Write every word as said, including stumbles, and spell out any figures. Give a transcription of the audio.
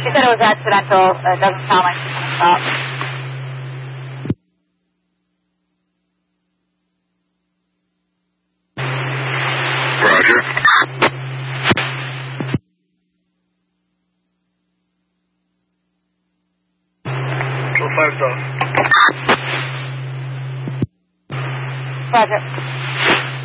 She said it was accidental. It doesn't sound like she's going to stop. Roger. Go five star. Roger.